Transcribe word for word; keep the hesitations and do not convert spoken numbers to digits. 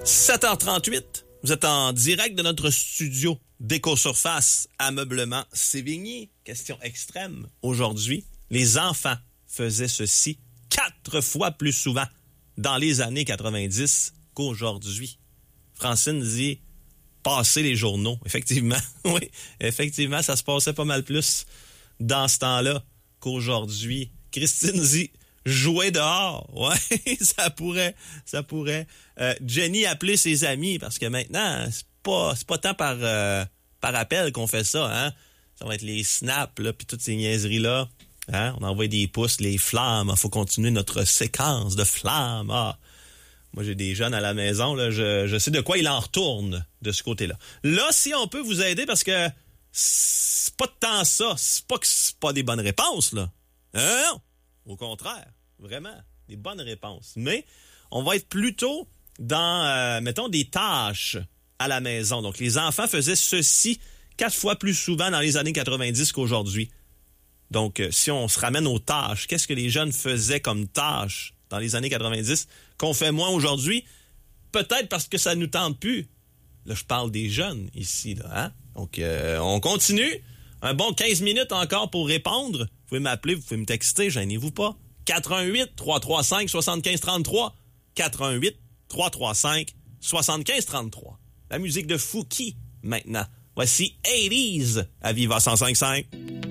sept heures trente-huit, vous êtes en direct de notre studio d'Éco-Surface Ameublement Sévigné. Question extrême. Aujourd'hui, les enfants faisaient ceci quatre fois plus souvent dans les années quatre-vingt-dix qu'aujourd'hui. Francine dit passer les journaux. Effectivement, oui, effectivement, ça se passait pas mal plus dans ce temps-là qu'aujourd'hui. Christine dit jouer dehors. Ouais, ça pourrait, ça pourrait. Euh, Jenny appeler ses amis parce que maintenant, c'est pas, c'est pas tant par, euh, par appel qu'on fait ça, hein. Ça va être les snaps, là, puis toutes ces niaiseries-là. Hein? On envoie des pouces, les flammes. Il faut continuer notre séquence de flammes. Ah. Moi, j'ai des jeunes à la maison. Là, je, je sais de quoi il en retourne de ce côté-là. Là, si on peut vous aider, parce que c'est pas tant ça. C'est pas que c'est pas des bonnes réponses, là. Hein? Non. Au contraire. Vraiment. Des bonnes réponses. Mais on va être plutôt dans, euh, mettons, des tâches à la maison. Donc, les enfants faisaient ceci quatre fois plus souvent dans les années quatre-vingt-dix qu'aujourd'hui. Donc, euh, si on se ramène aux tâches, qu'est-ce que les jeunes faisaient comme tâches dans les années quatre-vingt-dix qu'on fait moins aujourd'hui? Peut-être parce que ça nous tente plus. Là, je parle des jeunes ici, là, hein? Donc, euh, on continue. Un bon quinze minutes encore pour répondre. Vous pouvez m'appeler, vous pouvez me texter, gênez-vous pas. quatre un huit, trois trois cinq, sept cinq trois trois. quatre un huit, trois trois cinq, sept cinq trois trois. La musique de Fouki, maintenant. Voici eighties à Viva cent cinq virgule cinq.